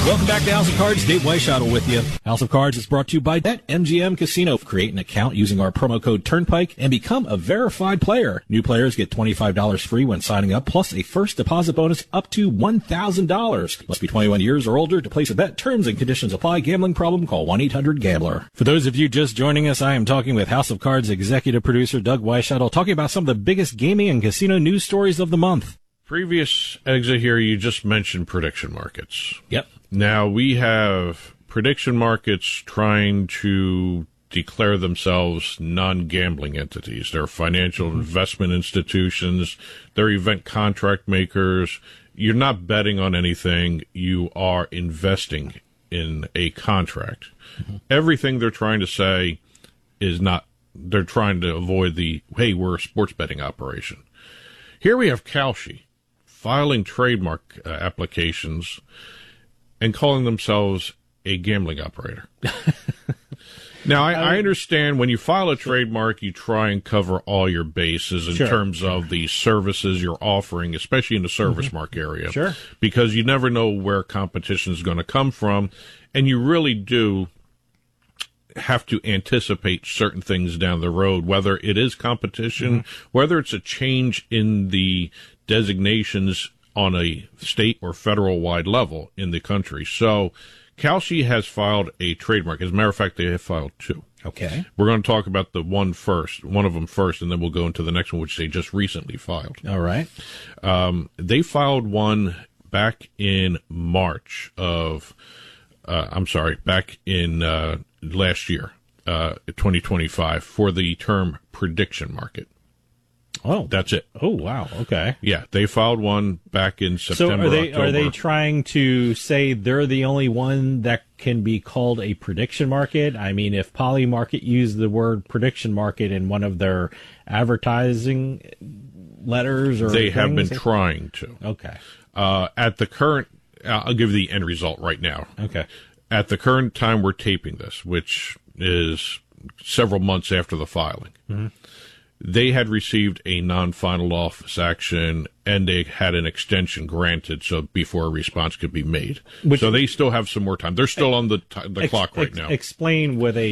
Welcome back to House of Cards. Dave Weishottle with you. House of Cards is brought to you by BetMGM Casino. Create an account using our promo code Turnpike and become a verified player. New players get $25 free when signing up, plus a first deposit bonus up to $1,000. Must be 21 years or older to place a bet. Terms and conditions apply. Gambling problem? Call 1-800-GAMBLER. For those of you just joining us, I am talking with House of Cards executive producer Doug Weishottle, talking about some of the biggest gaming and casino news stories of the month. Previous exit here, you just mentioned prediction markets. Yep. Now we have prediction markets trying to declare themselves non-gambling entities. They're financial investment institutions. They're event contract makers. You're not betting on anything. You are investing in a contract. Everything they're trying to say is not, they're trying to avoid the, hey, we're a sports betting operation. Here we have Kalshi filing trademark applications and calling themselves a gambling operator. Now, I understand when you file a trademark, you try and cover all your bases in terms of the services you're offering, especially in the service mark area. Sure. Because you never know where competition is going to come from, and you really do have to anticipate certain things down the road, whether it is competition, whether it's a change in the designations on a state or federal-wide level in the country. So Kalshi has filed a trademark. As a matter of fact, they have filed two. Okay. We're going to talk about the one of them first, and then we'll go into the next one, which they just recently filed. All right. They filed one back in March of, back in last year, 2025, for the term prediction market. Oh, that's it. Oh, wow. Okay. Yeah, they filed one back in September. So are they trying to say they're the only one that can be called a prediction market? I mean, if Polymarket used the word prediction market in one of their advertising letters, or they have been trying to. Okay. At the current, I'll give you the end result right now. Okay. At the current time we're taping this, which is several months after the filing. They had received a non-final office action, and they had an extension granted so before a response could be made. So they still have some more time. They're still on the clock right now. Explain what a